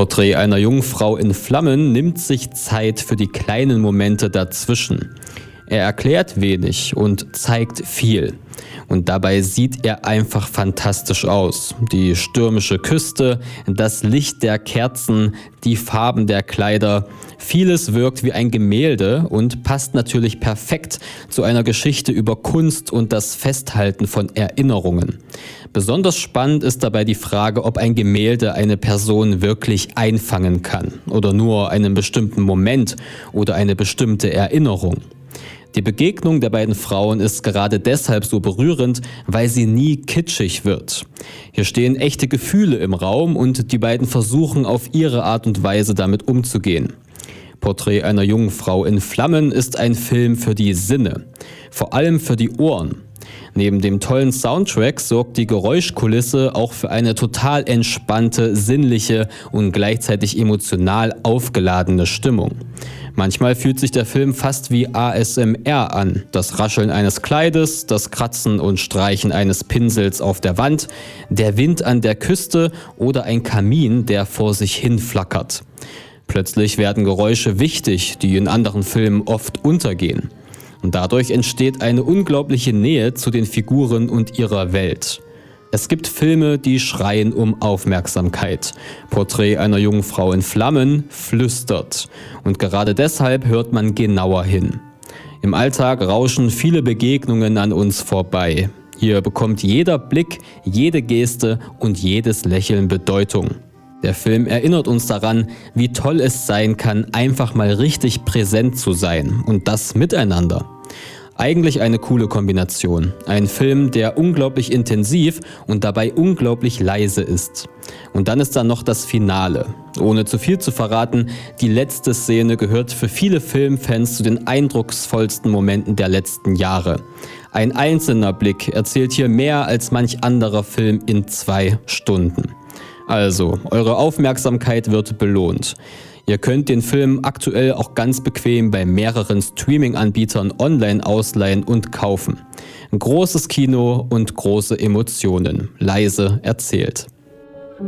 Porträt einer jungen Frau in Flammen nimmt sich Zeit für die kleinen Momente dazwischen. Er erklärt wenig und zeigt viel. Und dabei sieht er einfach fantastisch aus. Die stürmische Küste, das Licht der Kerzen, die Farben der Kleider. Vieles wirkt wie ein Gemälde und passt natürlich perfekt zu einer Geschichte über Kunst und das Festhalten von Erinnerungen. Besonders spannend ist dabei die Frage, ob ein Gemälde eine Person wirklich einfangen kann oder nur einen bestimmten Moment oder eine bestimmte Erinnerung. Die Begegnung der beiden Frauen ist gerade deshalb so berührend, weil sie nie kitschig wird. Hier stehen echte Gefühle im Raum und die beiden versuchen auf ihre Art und Weise damit umzugehen. Porträt einer jungen Frau in Flammen ist ein Film für die Sinne, vor allem für die Ohren. Neben dem tollen Soundtrack sorgt die Geräuschkulisse auch für eine total entspannte, sinnliche und gleichzeitig emotional aufgeladene Stimmung. Manchmal fühlt sich der Film fast wie ASMR an. Das Rascheln eines Kleides, das Kratzen und Streichen eines Pinsels auf der Wand, der Wind an der Küste oder ein Kamin, der vor sich hin flackert. Plötzlich werden Geräusche wichtig, die in anderen Filmen oft untergehen. Und dadurch entsteht eine unglaubliche Nähe zu den Figuren und ihrer Welt. Es gibt Filme, die schreien um Aufmerksamkeit. Porträt einer jungen Frau in Flammen flüstert. Und gerade deshalb hört man genauer hin. Im Alltag rauschen viele Begegnungen an uns vorbei. Hier bekommt jeder Blick, jede Geste und jedes Lächeln Bedeutung. Der Film erinnert uns daran, wie toll es sein kann, einfach mal richtig präsent zu sein und das miteinander. Eigentlich eine coole Kombination. Ein Film, der unglaublich intensiv und dabei unglaublich leise ist. Und dann ist da noch das Finale. Ohne zu viel zu verraten, die letzte Szene gehört für viele Filmfans zu den eindrucksvollsten Momenten der letzten Jahre. Ein einzelner Blick erzählt hier mehr als manch anderer Film in 2 Stunden. Also, eure Aufmerksamkeit wird belohnt. Ihr könnt den Film aktuell auch ganz bequem bei mehreren Streaming-Anbietern online ausleihen und kaufen. Ein großes Kino und große Emotionen, leise erzählt.